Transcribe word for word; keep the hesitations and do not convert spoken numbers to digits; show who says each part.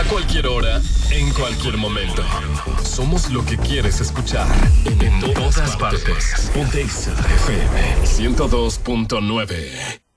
Speaker 1: cualquier hora, en cualquier momento. Somos lo que quieres escuchar. En, en todas partes. Ponte Exa F M ciento dos punto nueve.